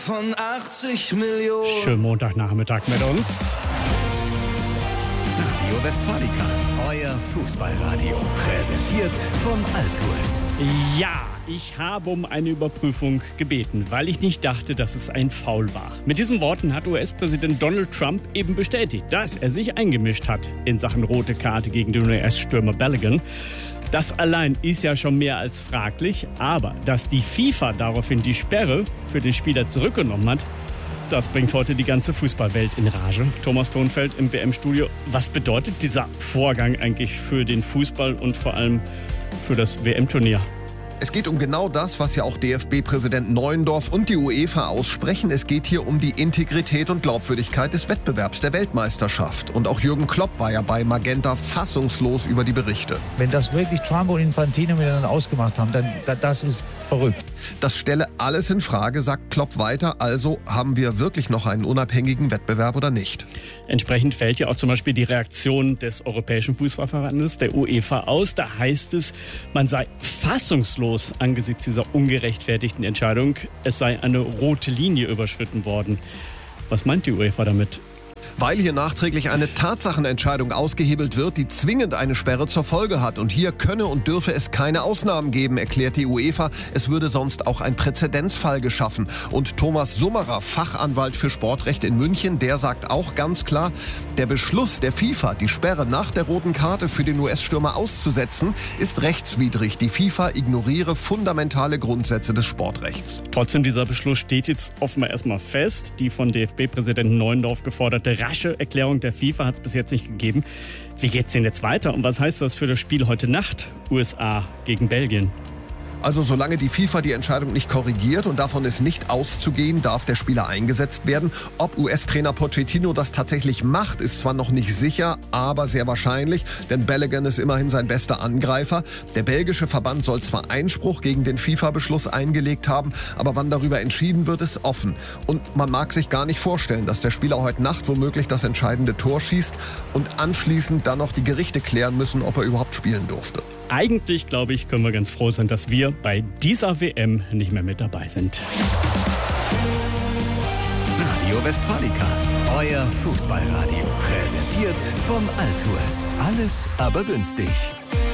Von 80 Millionen. Schönen Montagnachmittag mit uns. Radio Westfalica, euer Fußballradio. Präsentiert von Altues. Ja, ich habe um eine Überprüfung gebeten, weil ich nicht dachte, dass es ein Foul war. Mit diesen Worten hat US-Präsident Donald Trump eben bestätigt, dass er sich eingemischt hat in Sachen rote Karte gegen den US-Stürmer Balogun. Das allein ist ja schon mehr als fraglich, aber dass die FIFA daraufhin die Sperre für den Spieler zurückgenommen hat, das bringt heute die ganze Fußballwelt in Rage. Thomas Thonfeld im WM-Studio. Was bedeutet dieser Vorgang eigentlich für den Fußball und vor allem für das WM-Turnier? Es geht um genau das, was ja auch DFB-Präsident Neuendorf und die UEFA aussprechen. Es geht hier um die Integrität und Glaubwürdigkeit des Wettbewerbs der Weltmeisterschaft. Und auch Jürgen Klopp war ja bei Magenta fassungslos über die Berichte. Wenn das wirklich Trump und Infantino miteinander ausgemacht haben, dann das ist verrückt. Das stelle alles in Frage, sagt Klopp weiter. Also haben wir wirklich noch einen unabhängigen Wettbewerb oder nicht? Entsprechend fällt ja auch zum Beispiel die Reaktion des Europäischen Fußballverbandes, der UEFA, aus. Da heißt es, man sei fassungslos angesichts dieser ungerechtfertigten Entscheidung. Es sei eine rote Linie überschritten worden. Was meint die UEFA damit? Weil hier nachträglich eine Tatsachenentscheidung ausgehebelt wird, die zwingend eine Sperre zur Folge hat. Und hier könne und dürfe es keine Ausnahmen geben, erklärt die UEFA. Es würde sonst auch ein Präzedenzfall geschaffen. Und Thomas Summerer, Fachanwalt für Sportrecht in München, der sagt auch ganz klar, der Beschluss der FIFA, die Sperre nach der roten Karte für den US-Stürmer auszusetzen, ist rechtswidrig. Die FIFA ignoriere fundamentale Grundsätze des Sportrechts. Trotzdem, dieser Beschluss steht jetzt offenbar erstmal fest. Die von DFB-Präsidenten Neuendorf geforderte rasche Erklärung der FIFA hat es bis jetzt nicht gegeben. Wie geht's denn jetzt weiter und was heißt das für das Spiel heute Nacht? USA gegen Belgien. Also solange die FIFA die Entscheidung nicht korrigiert und davon ist nicht auszugehen, darf der Spieler eingesetzt werden. Ob US-Trainer Pochettino das tatsächlich macht, ist zwar noch nicht sicher, aber sehr wahrscheinlich, denn Balogun ist immerhin sein bester Angreifer. Der belgische Verband soll zwar Einspruch gegen den FIFA-Beschluss eingelegt haben, aber wann darüber entschieden wird, ist offen. Und man mag sich gar nicht vorstellen, dass der Spieler heute Nacht womöglich das entscheidende Tor schießt und anschließend dann noch die Gerichte klären müssen, ob er überhaupt spielen durfte. Eigentlich, glaube ich, können wir ganz froh sein, dass wir bei dieser WM nicht mehr mit dabei sind. Radio Westfalica, euer Fußballradio. Präsentiert von Altues. Alles aber günstig.